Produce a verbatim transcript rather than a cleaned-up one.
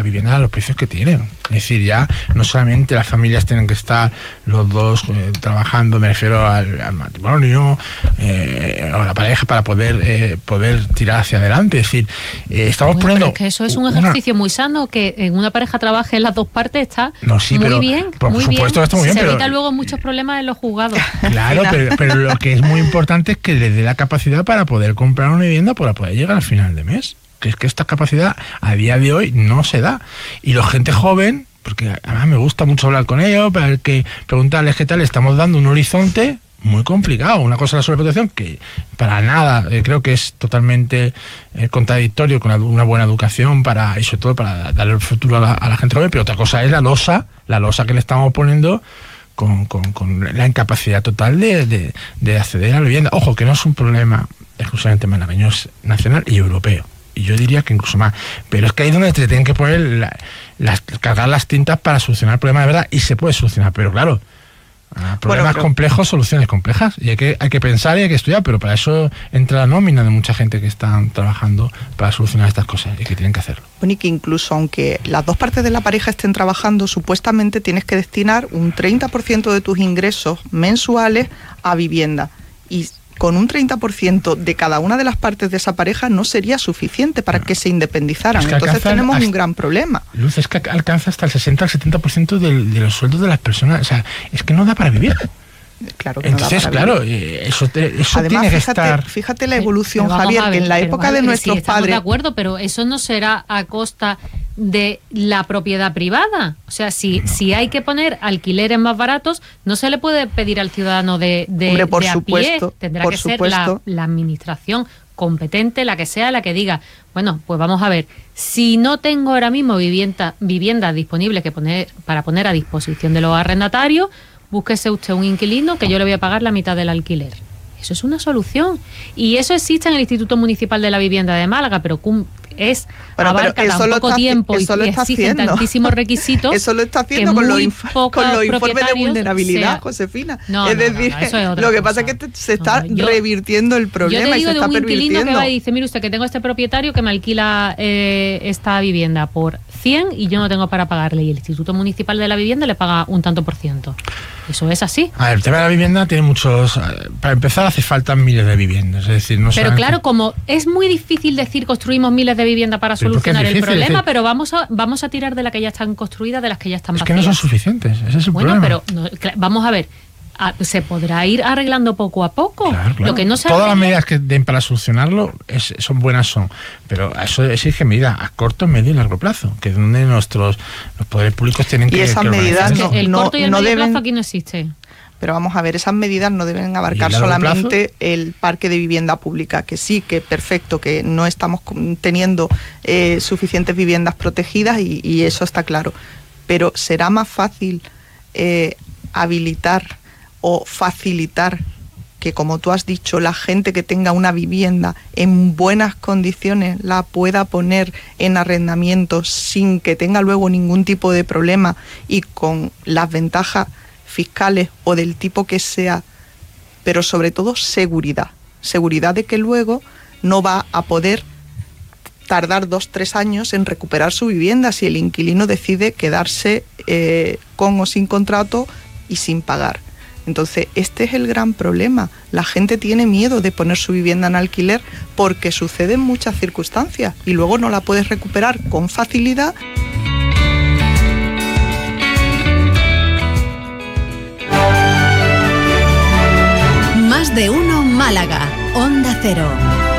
vivienda a los precios que tienen. Es decir, ya no solamente las familias tienen que estar los dos eh, trabajando, me refiero al, al matrimonio eh, o la pareja para poder eh, poder tirar hacia adelante. Es decir, eh, estamos bueno, poniendo... Es que eso es un ejercicio una... muy sano, que en una pareja trabaje en las dos partes, está no, sí, muy pero, bien. Por muy supuesto bien. está muy bien, Se pero... evita luego muchos problemas en los juzgados. Claro, pero, pero lo que es muy importante es que les dé la capacidad para poder comprar una vivienda, para poder llegar al final de mes. Que es que esta capacidad a día de hoy no se da. Y la gente joven, porque además me gusta mucho hablar con ellos, para que preguntarles qué tal, estamos dando un horizonte muy complicado. Una cosa es la sobreprotección, que para nada eh, creo que es totalmente eh, contradictorio con una buena educación para, y sobre todo para darle el futuro a la, a la gente joven, pero otra cosa es la losa, la losa que le estamos poniendo con, con, con la incapacidad total de, de, de acceder a la vivienda. Ojo, que no es un problema exclusivamente malagueño, es nacional y europeo. Y yo diría que incluso más. Pero es que ahí es donde te tienen que poner la, las, cargar las tintas para solucionar el problema de verdad, y se puede solucionar, pero claro, problemas bueno, pero... complejos, soluciones complejas, y hay que, hay que pensar y hay que estudiar, pero para eso entra la nómina de mucha gente que están trabajando para solucionar estas cosas y que tienen que hacerlo. Bueno, y que incluso aunque las dos partes de la pareja estén trabajando, supuestamente tienes que destinar un treinta por ciento de tus ingresos mensuales a vivienda, y con un treinta por ciento de cada una de las partes de esa pareja no sería suficiente para que se independizaran. Es que entonces tenemos hasta, un gran problema. Luz, es que alcanza hasta el sesenta al setenta por ciento de, de los sueldos de las personas. O sea, es que no da para vivir. Claro que entonces, no da para claro, vivir. eso, te, eso Además, tiene que fíjate, estar... fíjate la evolución, pero Javier, ver, que en la época ver, de nuestros sí, estamos padres... de acuerdo, pero eso no será a costa de la propiedad privada. O sea, si, no. si hay que poner alquileres más baratos, no se le puede pedir al ciudadano de, de, Hombre, por de a supuesto, pie. Tendrá por que supuesto. ser la, la administración competente, la que sea, la que diga, bueno, pues vamos a ver, si no tengo ahora mismo vivienda, viviendas disponibles que poner, para poner a disposición de los arrendatarios, búsquese usted un inquilino que yo le voy a pagar la mitad del alquiler. Eso es una solución. Y eso existe en el Instituto Municipal de la Vivienda de Málaga, pero es bueno, abarca tan poco está, tiempo y exigen haciendo. tantísimos requisitos. Eso lo está haciendo con los, inf- con los informes de vulnerabilidad, sea, Josefina. No, es no, decir, no, no, eso es otra lo que cosa. pasa es que te, se está no, yo, revirtiendo el problema. Yo te digo y se de está un inquilino que va y dice, mire usted que tengo este propietario que me alquila eh, esta vivienda por cien y yo no tengo para pagarle, y el Instituto Municipal de la Vivienda le paga un tanto por ciento. Eso es así. A ver, el tema de la vivienda tiene muchos... Para empezar, hace falta miles de viviendas. Es decir, no pero claro, que... como es muy difícil decir construimos miles de viviendas para pero solucionar el problema, decir... pero vamos a vamos a tirar de las que ya están construidas, de las que ya están vacías. Es que no son suficientes, ese es el bueno, problema. Bueno, pero no, vamos a ver, a, se podrá ir arreglando poco a poco. Claro, claro. Lo que no se Todas arregla... las medidas que den para solucionarlo es, son buenas son, pero eso exige medidas a corto, medio y largo plazo, que es donde nuestros los poderes públicos tienen y que... Y esas que medidas no, el no, corto y el no medio deben... plazo aquí no existe. Pero vamos a ver, esas medidas no deben abarcar solamente plazo? el parque de vivienda pública, que sí, que perfecto, que no estamos teniendo eh, suficientes viviendas protegidas y, y eso está claro. Pero será más fácil eh, habilitar o facilitar que, como tú has dicho, la gente que tenga una vivienda en buenas condiciones la pueda poner en arrendamiento sin que tenga luego ningún tipo de problema y con las ventajas fiscales o del tipo que sea, pero sobre todo seguridad, seguridad de que luego no va a poder tardar dos, tres años en recuperar su vivienda si el inquilino decide quedarse eh, con o sin contrato y sin pagar. Entonces, este es el gran problema. La gente tiene miedo de poner su vivienda en alquiler porque suceden muchas circunstancias y luego no la puedes recuperar con facilidad. Más de uno Málaga, Onda Cero.